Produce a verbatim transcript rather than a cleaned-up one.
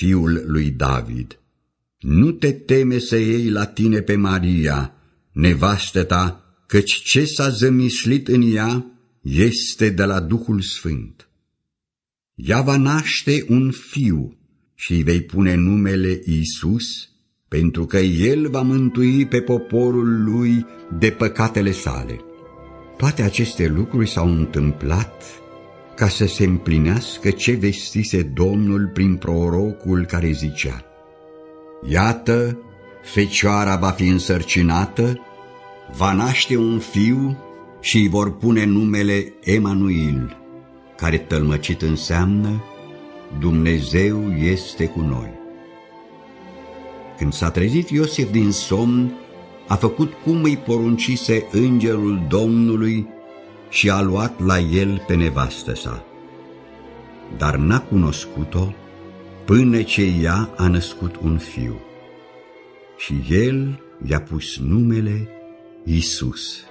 fiul lui David, nu te teme să iei la tine pe Maria, nevastă ta, căci ce s-a zămislit în ea este de la Duhul Sfânt. Ea va naște un fiu și îi vei pune numele Iisus, pentru că El va mântui pe poporul lui de păcatele sale. Toate aceste lucruri s-au întâmplat ca să se împlinească ce vestise Domnul prin prorocul care zicea: Iată, fecioara va fi însărcinată, va naște un fiu și îi vor pune numele Emanuil, care tălmăcit înseamnă Dumnezeu este cu noi. Când s-a trezit Iosif din somn, a făcut cum îi poruncise îngerul Domnului și a luat la el pe nevastă sa. Dar n-a cunoscut-o până ce ea a născut un fiu. Și el i-a pus numele Iisus.